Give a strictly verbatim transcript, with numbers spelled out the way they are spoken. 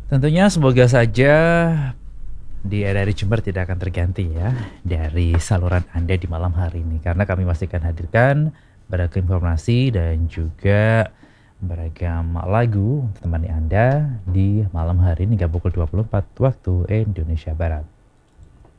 Tentunya semoga saja di R R I Jember tidak akan terganti ya dari saluran Anda di malam hari ini, karena kami masih akan hadirkan beragam informasi dan juga beragam lagu untuk temani Anda di malam hari ini hingga pukul dua puluh empat waktu Indonesia Barat.